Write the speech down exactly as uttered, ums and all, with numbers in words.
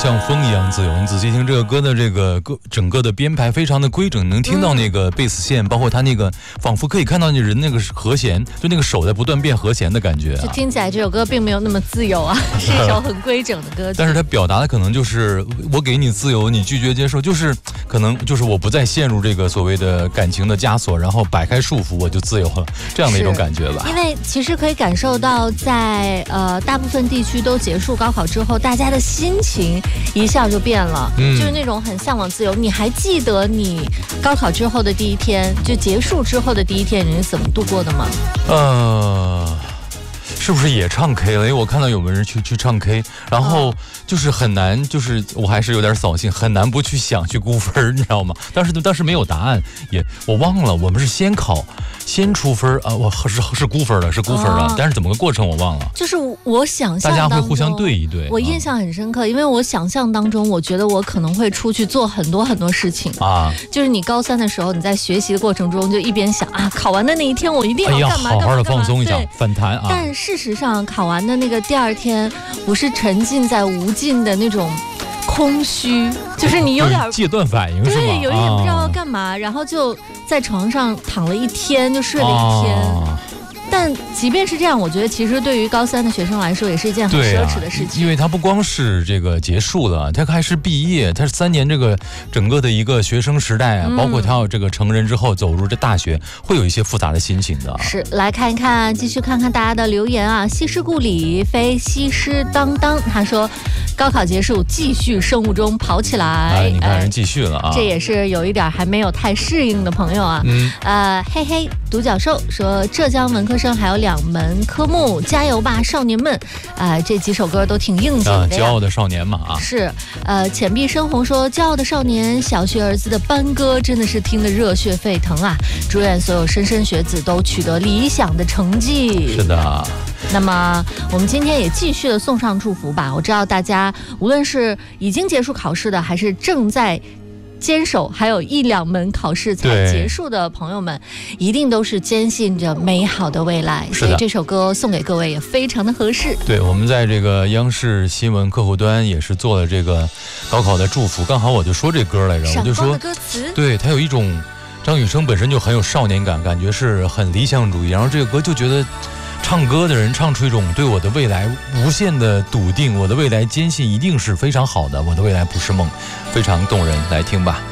像风一样自由。你仔细听这个歌的这个歌，整个的编排非常的规整，能听到那个贝斯线，嗯、包括它那个仿佛可以看到那人那个和弦，就那个手在不断变和弦的感觉、啊。 就听起来这首歌并没有那么自由啊，是一首很规整的歌曲。 但是它表达的可能就是我给你自由，你拒绝接受，就是可能就是我不再陷入这个所谓的感情的枷锁，然后摆开束缚，我就自由了，这样的一种感觉吧。 因为其实可以感受到在，在呃大部分地区都结束高考之后，大家的心情一下就变了，嗯、就是那种很向往自由。你还记得你高考之后的第一天，就结束之后的第一天，你是怎么度过的吗？呃。 是不是也唱 K 了？因为我看到有个人去去唱 K， 然后就是很难，就是我还是有点扫兴，很难不去想去估分，你知道吗？当时当时没有答案，也我忘了，我们是先考，先出分啊，我是是估分了，是估分了，哦、但是怎么个过程我忘了。 就是我想象大家会互相对一对， 我印象很深刻，因为我想象当中，我觉得我可能会出去做很多很多事情啊。就是你高三的时候，你在学习的过程中，就一边想啊，考完的那一天我一定要干嘛、 哎、好好的放松一下，反弹啊。 但事实上，考完的那个第二天，我是沉浸在无尽的那种空虚，就是你有点戒断反应，是吗？ 对，有一点不知道要干嘛，啊、然后就在床上躺了一天，就睡了一天。啊但即便是这样，我觉得其实对于高三的学生来说，也是一件很奢侈的事情。 啊、因为它不光是这个结束了，它还是毕业，它是三年这个整个的一个学生时代啊，嗯、包括他要这个成人之后走入这大学，会有一些复杂的心情的。 是，来看一看，继续看看大家的留言啊。西施故里非西施当当，他说高考结束，继续生物钟跑起来。 哎，你看人继续了啊， 这也是有一点还没有太适应的朋友啊。嗯，呃，嘿嘿，独角兽说浙江文科生还有两门科目，加油吧，少年们！啊、呃，这几首歌都挺应景的呀。 骄傲的少年嘛啊。 是，呃，浅碧深红说，骄傲的少年，小学儿子的班歌真的是听得热血沸腾啊！祝愿所有莘莘学子都取得理想的成绩。 是的。 那么我们今天也继续的送上祝福吧。我知道大家无论是已经结束考试的，还是正在坚守还有一两门考试才结束的朋友们，一定都是坚信着美好的未来，所以这首歌送给各位也非常的合适。 对，我们在这个央视新闻客户端也是做了这个高考的祝福，刚好我就说这歌来着，我就说歌词， 对，它有一种张雨生本身就很有少年感，感觉是很理想主义，然后这个歌就觉得唱歌的人唱出一种对我的未来无限的笃定，我的未来坚信一定是非常好的，我的未来不是梦，非常动人，来听吧。